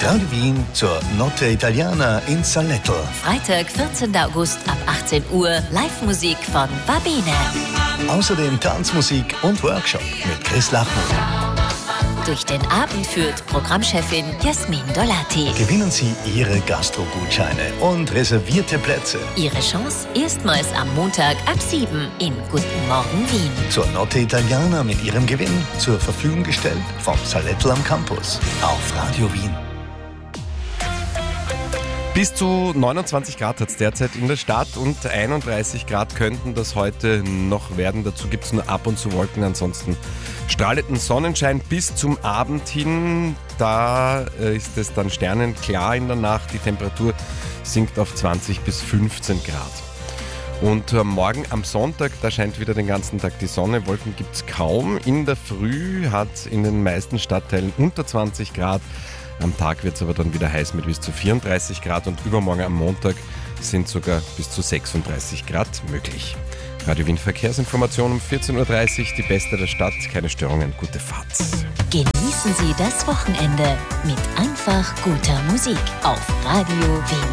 Radio Wien zur Notte Italiana in Saletto. Freitag, 14. August ab 18 Uhr. Live-Musik von Babene. Außerdem Tanzmusik und Workshop mit Chris Lachmann. Durch den Abend führt Programmchefin Jasmin Dolati. Gewinnen Sie Ihre Gastro-Gutscheine und reservierte Plätze. Ihre Chance erstmals am Montag ab 7 in Guten Morgen Wien. Zur Notte Italiana mit Ihrem Gewinn zur Verfügung gestellt vom Saletto am Campus auf Radio Wien. Bis zu 29 Grad hat es derzeit in der Stadt und 31 Grad könnten das heute noch werden. Dazu gibt es nur ab und zu Wolken, ansonsten strahlenden Sonnenschein bis zum Abend hin. Da ist es dann sternenklar in der Nacht. Die Temperatur sinkt auf 20 bis 15 Grad. Und morgen am Sonntag, da scheint wieder den ganzen Tag die Sonne. Wolken gibt es kaum. In der Früh hat es in den meisten Stadtteilen unter 20 Grad. Am Tag wird es aber dann wieder heiß mit bis zu 34 Grad und übermorgen am Montag sind sogar bis zu 36 Grad möglich. Radio Wien Verkehrsinformation um 14.30 Uhr, die beste der Stadt, keine Störungen, gute Fahrt. Genießen Sie das Wochenende mit einfach guter Musik auf Radio Wien.